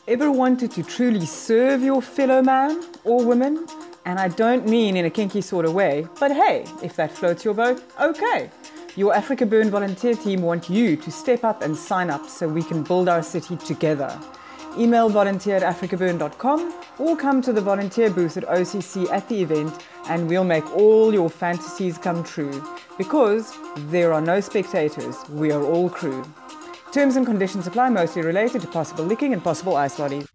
Ever wanted to truly serve your fellow man or woman? And I don't mean in a kinky sort of way, but hey, if that floats your boat, okay. Your Africa Burn volunteer team want you to step up and sign up so we can build our city together. Email volunteer@africaburn.com or come to the volunteer booth at OCC at the event and we'll make all your fantasies come true. Because there are no spectators, we are all crew. Terms and conditions apply, mostly related to possible licking and possible ice bodies.